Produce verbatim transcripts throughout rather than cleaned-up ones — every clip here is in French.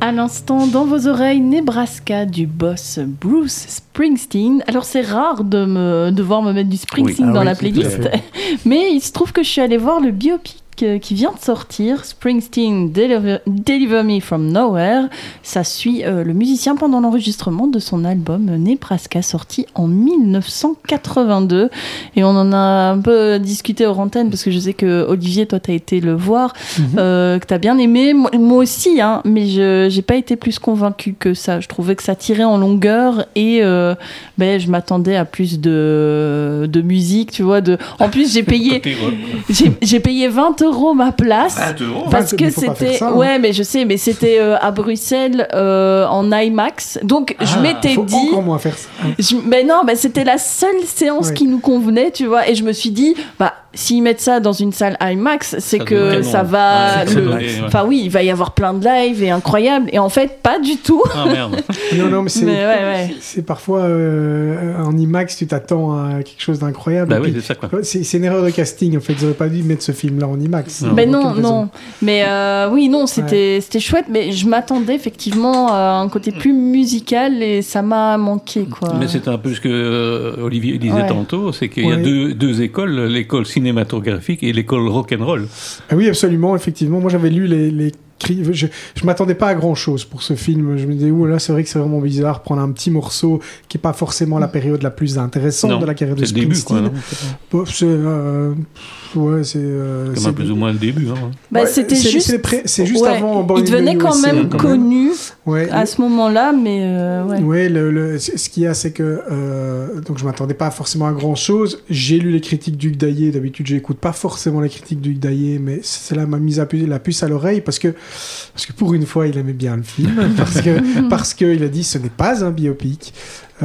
À l'instant, dans vos oreilles, Nebraska du boss Bruce Springsteen. Alors, c'est rare de me devoir me mettre du Springsteen oui. dans ah, la oui, playlist, mais il se trouve que je suis allée voir le biopic qui vient de sortir, Springsteen Deliver, Deliver Me From Nowhere. Ça suit euh, le musicien pendant l'enregistrement de son album Nebraska, sorti en dix-neuf cent quatre-vingt-deux. Et on en a un peu discuté hors antenne, parce que je sais que Olivier, toi, t'as été le voir, mm-hmm. euh, que t'as bien aimé. Moi, moi aussi, hein, mais je j'ai pas été plus convaincue que ça. Je trouvais que ça tirait en longueur et euh, ben, je m'attendais à plus de, de musique, tu vois. De... En plus, j'ai payé, j'ai, j'ai payé vingt euros ma place parce que c'était ça, ouais hein. mais je sais mais c'était euh, à Bruxelles euh, en IMAX, donc ah, je m'étais faut dit encore moins faire ça hein. je, mais non mais c'était la seule séance ouais. qui nous convenait, tu vois, et je me suis dit bah s'ils mettent ça dans une salle IMAX, c'est ça que ça va... Ouais, le... ouais. Enfin oui, il va y avoir plein de live et incroyable. Et en fait, pas du tout. Ah merde. non, non, mais c'est, mais ouais, ouais. c'est, c'est parfois... Euh, en IMAX, tu t'attends à quelque chose d'incroyable. Bah oui, c'est ça, quoi. C'est, c'est une erreur de casting, en fait. Ils n'auraient pas dû mettre ce film-là en IMAX. Non, mais non, non. Mais euh, oui, non, c'était, ouais. c'était chouette. Mais je m'attendais effectivement à un côté plus musical et ça m'a manqué, quoi. Mais c'est un peu ce que euh, Olivier disait ouais. tantôt, c'est qu'il ouais. y a deux, deux écoles, l'école cinématographique et l'école rock'n'roll. Ah oui, absolument, effectivement. Moi, j'avais lu les, les je, je m'attendais pas à grand chose pour ce film. Je me disais, ouh là, c'est vrai que c'est vraiment bizarre, prendre un petit morceau qui est pas forcément la période la plus intéressante non, de la carrière de Springsteen. Bon, c'est, euh, ouais, c'est, euh, c'est, c'est plus ou moins le début. Hein. Bah, ouais, c'était c'est, juste, c'est, pré- c'est juste ouais, avant. Il devenait quand même quand connu ouais, à le... ce moment-là, mais euh, ouais. Ouais, le, le, ce qu'il y a, c'est que euh, donc je m'attendais pas forcément à grand chose. J'ai lu les critiques d'Hugues Daillé. D'habitude, j'écoute pas forcément les critiques d'Hugues Daillé, mais celle-là m'a mis la puce à l'oreille parce que parce que pour une fois, il aimait bien le film, parce que parce que il a dit ce n'est pas un biopic.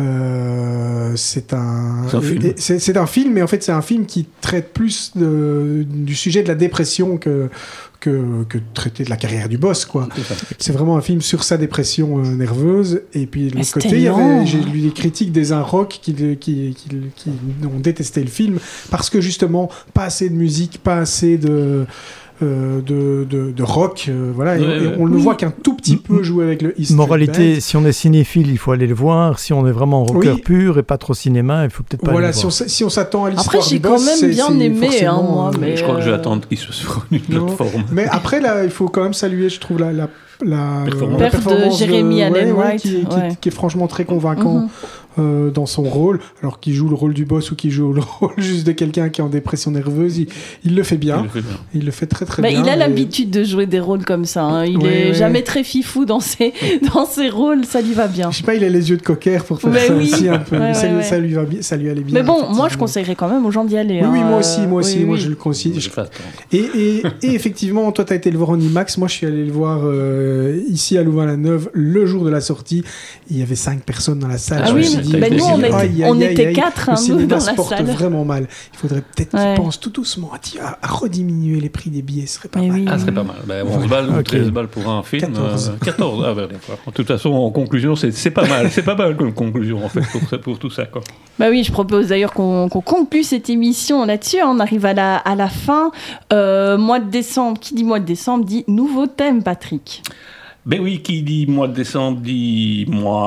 Euh, c'est un, c'est un film. C'est, c'est un film, mais en fait, c'est un film qui traite plus de, du sujet de la dépression que que que traiter de la carrière du boss, quoi. C'est, c'est vraiment un film sur sa dépression euh, nerveuse. Et puis de l'autre côté, il y avait, j'ai lu des critiques des un rock qui, qui, qui, qui ont détesté le film parce que justement, pas assez de musique, pas assez de Euh, de, de, de rock, euh, voilà, ouais, et, et on oui. ne voit qu'un tout petit peu jouer avec le East Moralité, Band. Si on est cinéphile, il faut aller le voir. Si on est vraiment rocker oui. pur et pas trop cinéma, il faut peut-être pas voilà, aller le si voir. On, si on s'attend à l'histoire après, du boss, après, j'ai quand même bien c'est, aimé, c'est hein, moi. Mais je crois que je vais attendre qu'il soit sur une plateforme. Mais après, là, il faut quand même saluer, je trouve, la, la, la, performance, la performance de Jérémy Allen ouais, White, qui, ouais. qui, qui est franchement très convaincant. Mm-hmm. Euh, dans son rôle, alors qu'il joue le rôle du boss ou qu'il joue le rôle juste de quelqu'un qui est en dépression nerveuse, il, il le fait bien. Il le fait, bien. Il le fait très très bah, bien. Il a et... l'habitude de jouer des rôles comme ça. Hein. Il ouais, est ouais. jamais très fifou dans ses, dans ses rôles, ça lui va bien. Je sais pas, il a les yeux de cocker pour faire mais ça oui. aussi un peu. Ouais, ça, ouais, lui, ouais. ça, lui va bien, ça lui allait bien. Mais bon, moi je conseillerais quand même aux gens d'y aller. Oui, hein. oui, moi aussi, moi aussi, oui, moi oui. je le conseille. Je... Et, et, et effectivement, toi tu as été le voir en IMAX, moi je suis allé le voir euh, ici à Louvain-la-Neuve le jour de la sortie. Il y y avait cinq personnes dans la salle. Ah je oui, me suis dit, bah nous on, est, aïe, on aïe, était aïe, quatre le hein, nous, dans la se porte salle. Vraiment mal. Il faudrait peut-être ouais. qu'ils pensent tout doucement à, à, à rediminuer les prix des billets, ce serait pas Et mal. oui, ah, oui. ce serait pas mal. Ben, onze ouais. balles ou okay. treize balles pour un film. quatorze. Euh, quatorze. Ah, ben, de toute façon, en conclusion, c'est, c'est pas mal. C'est pas mal comme conclusion, en fait, pour, pour tout ça, quoi. Bah oui, je propose d'ailleurs qu'on, qu'on conclue cette émission là-dessus. On arrive à la, à la fin. Euh, mois de décembre, qui dit mois de décembre dit nouveau thème, Patrick. Ben oui, qui dit mois de décembre dit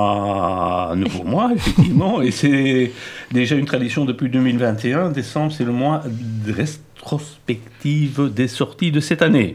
mois, nouveau mois, effectivement. Et c'est déjà une tradition depuis deux mille vingt et un. Décembre, c'est le mois de rétrospective des sorties de cette année.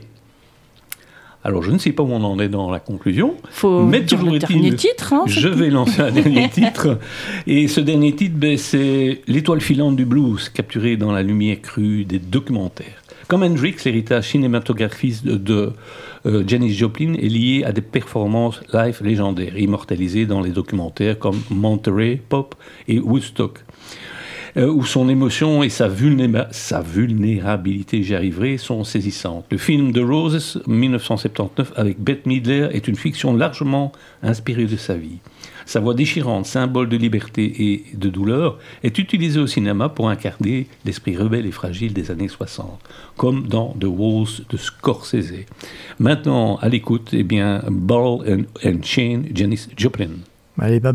Alors, je ne sais pas où on en est dans la conclusion. Faut mais dire toujours le est-il, dernier titre. Hein, je vais lancer un dernier titre. Et ce dernier titre, ben, c'est l'étoile filante du blues, capturée dans la lumière crue des documentaires. Comme Hendrix, l'héritage cinématographique de, de euh, Janis Joplin est lié à des performances live légendaires, immortalisées dans les documentaires comme Monterey Pop et Woodstock, euh, où son émotion et sa, vulnéra- sa vulnérabilité, j'y arriverai, sont saisissantes. Le film The Roses, dix-neuf cent soixante-dix-neuf, avec Bette Midler, est une fiction largement inspirée de sa vie. Sa voix déchirante, symbole de liberté et de douleur, est utilisée au cinéma pour incarner l'esprit rebelle et fragile des années soixante, comme dans The Waltz de Scorsese. Maintenant, à l'écoute, eh bien, Ball and, and Chain, Janis Joplin. Allez, bye.